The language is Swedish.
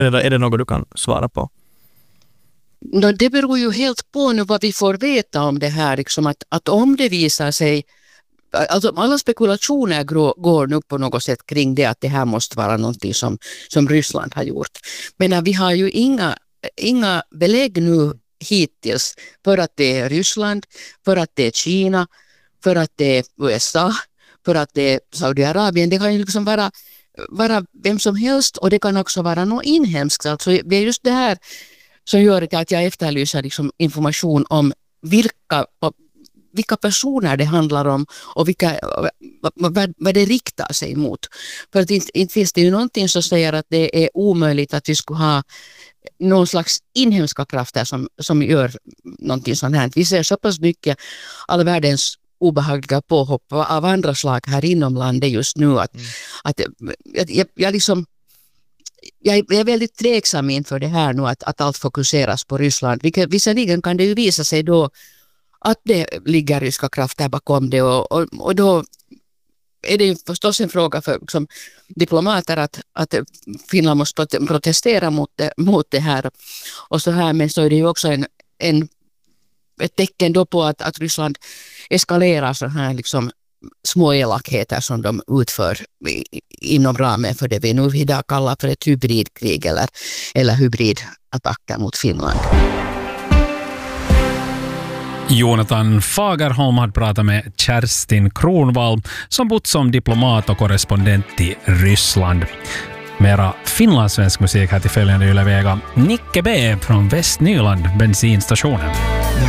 Är det något du kan svara på? Det beror ju helt på nu vad vi får veta om det här. Liksom att om det visar sig, alltså alla spekulationer går nu på något sätt kring det, att det här måste vara någonting som Ryssland har gjort. Men vi har ju inga belägg nu hittills för att det är Ryssland, för att det är Kina, för att det är USA, för att det är Saudiarabien. Det kan ju liksom vara vem som helst, och det kan också vara något inhemskt. Alltså det är just det här som gör att jag efterlyser liksom information om vilka personer det handlar om och vad det riktar sig mot. För att inte finns det ju någonting som säger att det är omöjligt att vi skulle ha någon slags inhemska krafter som gör någonting sånt här. Vi ser så pass mycket all världens obehagliga påhopp av andra slag här inom landet just nu att jag är väldigt tveksam inför det här nu, att allt fokuseras på Ryssland. Visserligen kan det ju visa sig då att det ligger ryska krafter bakom det, och då är det ju förstås en fråga för liksom, diplomater att Finland måste protestera mot det här och så här, men så är det ju också ett tecken då på att Ryssland eskalerar så här liksom små elakheter som de utför inom ramen för det vi nu idag kallar för ett hybridkrig eller hybridattacker mot Finland. Jonathan Fagerholm hade pratat med Kerstin Kronvall som bott som diplomat och korrespondent i Ryssland. Mera finlandssvensk musik här till följande Yle Vega. Nicke B från Västnyland bensinstationen.